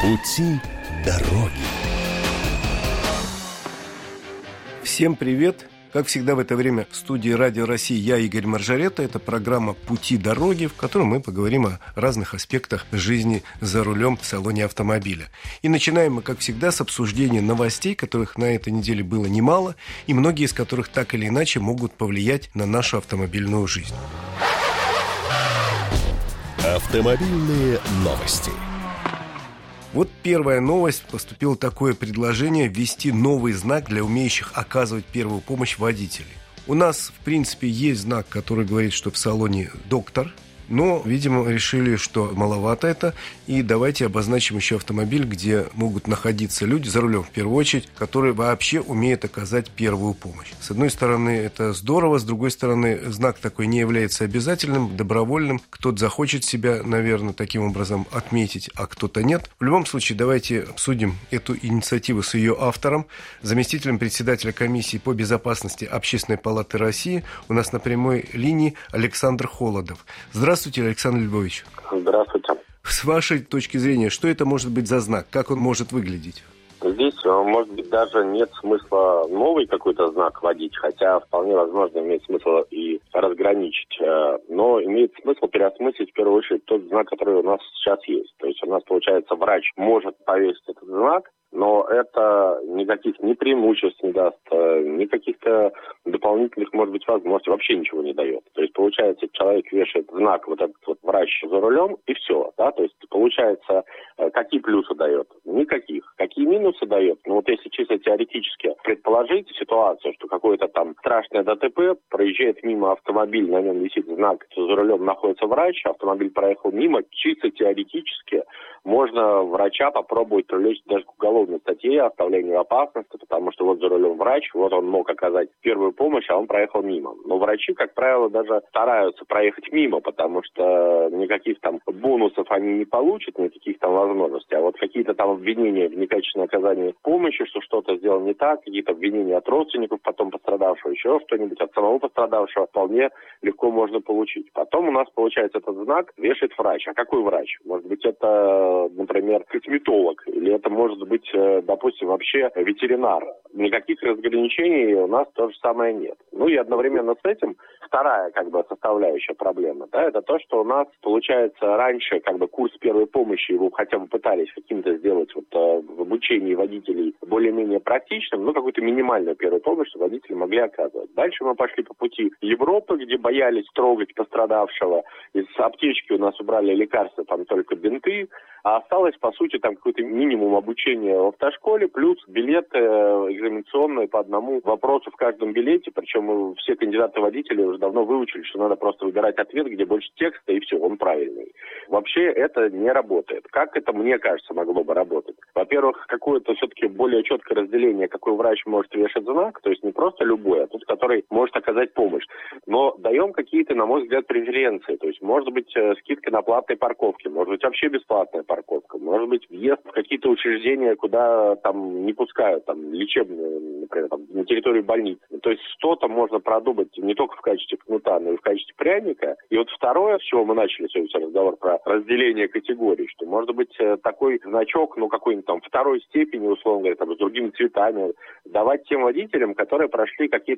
Пути дороги. Всем привет! Как всегда в это время в студии Радио России я, Игорь Маржарета. Это программа «Пути дороги», в которой мы поговорим о разных аспектах жизни за рулем в салоне автомобиля. И начинаем мы, как всегда, с обсуждения новостей, которых на этой неделе было немало, и многие из которых так или иначе могут повлиять на нашу автомобильную жизнь. Автомобильные новости. Вот первая новость. Поступило такое предложение ввести новый знак для умеющих оказывать первую помощь водителей. У нас, в принципе, есть знак, который говорит, что в салоне доктор, но, видимо, решили, что маловато это, и давайте обозначим еще автомобиль, где могут находиться люди, за рулем в первую очередь, которые вообще умеют оказать первую помощь. С одной стороны, это здорово, с другой стороны, знак такой не является обязательным, добровольным. Кто-то захочет себя, наверное, таким образом отметить, а кто-то нет. В любом случае, давайте обсудим эту инициативу с ее автором, заместителем председателя комиссии по безопасности Общественной палаты России. У нас на прямой линии Александр Холодов. Здравствуйте, Александр Львович. Здравствуйте. С вашей точки зрения, что это может быть за знак? Как он может выглядеть? Здесь, может быть, даже нет смысла новый какой-то знак вводить, хотя вполне возможно имеет смысл и разграничить. Но имеет смысл переосмыслить в первую очередь тот знак, который у нас сейчас есть. То есть у нас, получается, врач может повесить этот знак, но это никаких ни преимуществ не даст, ни каких-то дополнительных, может быть, возможностей, вообще ничего не дает. То есть, получается, человек вешает знак, вот этот вот врач за рулем, и все, да, то есть, получается, какие плюсы дает? Никаких. Какие минусы дает? Ну, вот если чисто теоретически предположить ситуацию, что какое-то там страшное ДТП, проезжает мимо автомобиль, на нем висит знак, что за рулем находится врач, автомобиль проехал мимо, чисто теоретически можно врача попробовать привлечь даже к уголовной статье оставление в опасности, потому что вот за рулем врач, вот он мог оказать первую помощь, а он проехал мимо. Но врачи, как правило, даже стараются проехать мимо, потому что никаких там бонусов они не получат, никаких там возможностей. А вот какие-то там обвинения в некачественном оказании помощи, что что-то сделано не так, какие-то обвинения от родственников потом пострадавшего, еще что-нибудь от самого пострадавшего вполне легко можно получить. Потом у нас, получается, этот знак вешает врач. А какой врач? Может быть, это, например, косметолог, или это может быть, допустим, вообще ветеринар. Никаких разграничений у нас то же самое нет. Ну и одновременно с этим вторая составляющая проблемы, да, это то, что у нас, получается, раньше курс первой помощи его хотя бы пытались каким-то сделать в обучении водителей более-менее практичным, какую-то минимальную первую помощь водители могли оказывать. Дальше мы пошли по пути Европы, где боялись трогать пострадавшего. Из аптечки у нас убрали лекарства, там только бинты, а осталось, по сути, там какой-то минимум обучения в автошколе, плюс билеты экзаменационные по одному вопросу в каждом билете, причем все кандидаты-водители уже давно выучили, что надо просто выбирать ответ, где больше текста, и все, он правильный. Вообще это не работает. Как это, мне кажется, могло бы работать? Во-первых, какое-то все-таки более четкое разделение, какой врач может вешать знак, то есть не просто любой, а тот, который может оказать помощь. Но даем какие-то, на мой взгляд, преференции. То есть может быть скидка на платной парковке, может быть вообще бесплатная парковка, может быть въезд в какие-то учреждения, куда там не пускают, там лечебные, например, там, на территории больницы. То есть что-то можно продумать не только в качестве кнута, но и в качестве пряника. И вот второе, с чего мы начали сегодня разговор про разделение категорий, что может быть такой значок, какой-нибудь там второй степени, условно говоря, там, с другими цветами, давать тем водителям, которые прошли какие-то